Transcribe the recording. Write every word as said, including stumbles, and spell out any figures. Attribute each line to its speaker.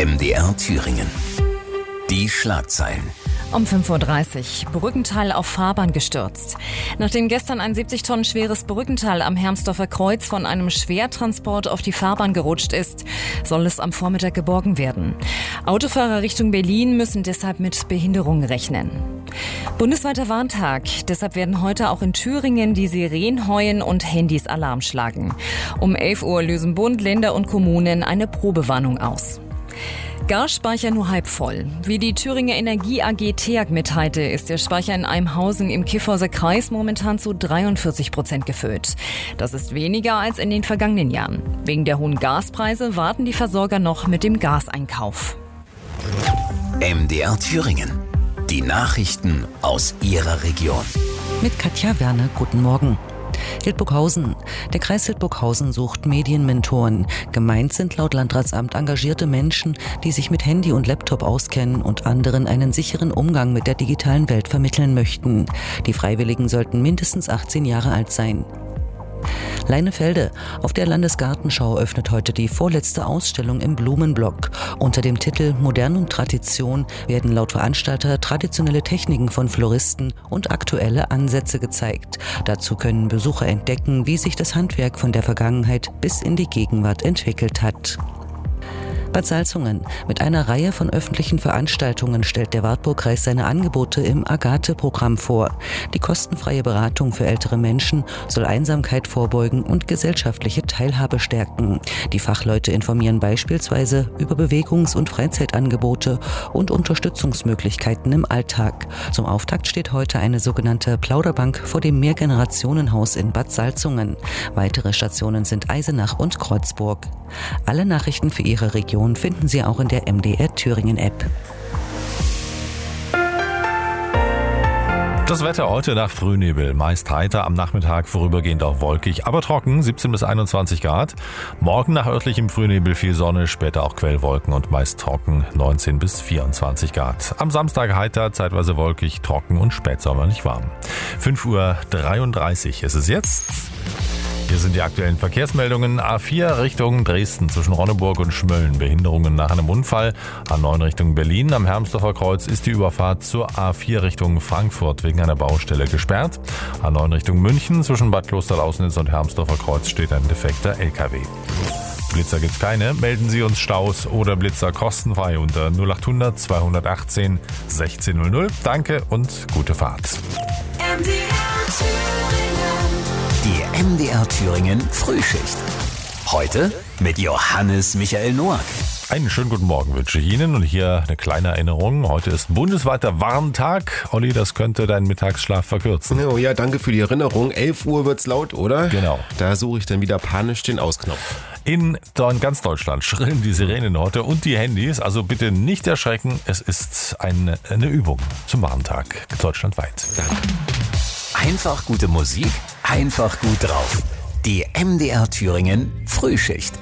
Speaker 1: M D R Thüringen. Die Schlagzeilen.
Speaker 2: Um fünf Uhr dreißig. Brückenteil auf Fahrbahn gestürzt. Nachdem gestern ein siebzig Tonnen schweres Brückenteil am Hermsdorfer Kreuz von einem Schwertransport auf die Fahrbahn gerutscht ist, soll es am Vormittag geborgen werden. Autofahrer Richtung Berlin müssen deshalb mit Behinderungen rechnen. Bundesweiter Warntag. Deshalb werden heute auch in Thüringen die Sirenen heuen und Handys Alarm schlagen. Um elf Uhr lösen Bund, Länder und Kommunen eine Probewarnung aus. Gasspeicher nur halb voll. Wie die Thüringer Energie A G TEAG mitteilte, ist der Speicher in Eimhausen im Kyffhäuser Kreis momentan zu dreiundvierzig Prozent gefüllt. Das ist weniger als in den vergangenen Jahren. Wegen der hohen Gaspreise warten die Versorger noch mit dem Gaseinkauf.
Speaker 1: M D R Thüringen. Die Nachrichten aus Ihrer Region.
Speaker 3: Mit Katja Werner, guten Morgen. Hildburghausen. Der Kreis Hildburghausen sucht Medienmentoren. Gemeint sind laut Landratsamt engagierte Menschen, die sich mit Handy und Laptop auskennen und anderen einen sicheren Umgang mit der digitalen Welt vermitteln möchten. Die Freiwilligen sollten mindestens achtzehn Jahre alt sein. Leinefelde. Auf der Landesgartenschau öffnet heute die vorletzte Ausstellung im Blumenblock. Unter dem Titel Modern und Tradition werden laut Veranstalter traditionelle Techniken von Floristen und aktuelle Ansätze gezeigt. Dazu können Besucher entdecken, wie sich das Handwerk von der Vergangenheit bis in die Gegenwart entwickelt hat. Bad Salzungen. Mit einer Reihe von öffentlichen Veranstaltungen stellt der Wartburgkreis seine Angebote im Agathe-Programm vor. Die kostenfreie Beratung für ältere Menschen soll Einsamkeit vorbeugen und gesellschaftliche Teilhabe stärken. Die Fachleute informieren beispielsweise über Bewegungs- und Freizeitangebote und Unterstützungsmöglichkeiten im Alltag. Zum Auftakt steht heute eine sogenannte Plauderbank vor dem Mehrgenerationenhaus in Bad Salzungen. Weitere Stationen sind Eisenach und Kreuzburg. Alle Nachrichten für Ihre Region finden Sie auch in der M D R Thüringen App.
Speaker 4: Das Wetter heute nach Frühnebel, meist heiter, am Nachmittag vorübergehend auch wolkig, aber trocken, siebzehn bis einundzwanzig Grad. Morgen nach örtlichem Frühnebel viel Sonne, später auch Quellwolken und meist trocken, neunzehn bis vierundzwanzig Grad. Am Samstag heiter, zeitweise wolkig, trocken und spätsommerlich warm. fünf Uhr dreiunddreißig ist es jetzt. Hier sind die aktuellen Verkehrsmeldungen. A vier Richtung Dresden zwischen Ronneburg und Schmölln. Behinderungen nach einem Unfall. A neun Richtung Berlin. Am Hermsdorfer Kreuz ist die Überfahrt zur A vier Richtung Frankfurt wegen einer Baustelle gesperrt. A neun Richtung München zwischen Bad Klosterlausnitz und Hermsdorfer Kreuz steht ein defekter L K W. Blitzer gibt's keine. Melden Sie uns Staus oder Blitzer kostenfrei unter null acht hundert zweihundertachtzehn sechzehn null null. Danke und gute Fahrt.
Speaker 1: Die M D R Thüringen Frühschicht. Heute mit Johannes Michael Noack.
Speaker 4: Einen schönen guten Morgen wünsche ich Ihnen und hier eine kleine Erinnerung. Heute ist bundesweiter Warntag. Olli, das könnte deinen Mittagsschlaf verkürzen.
Speaker 5: Oh ja, danke für die Erinnerung. elf Uhr wird's laut, oder?
Speaker 4: Genau.
Speaker 5: Da suche ich dann wieder panisch den Ausknopf.
Speaker 4: In ganz Deutschland schrillen die Sirenen heute und die Handys. Also bitte nicht erschrecken. Es ist eine, eine Übung zum Warntag deutschlandweit.
Speaker 5: Danke.
Speaker 1: Einfach gute Musik, einfach gut drauf. Die M D R Thüringen Frühschicht.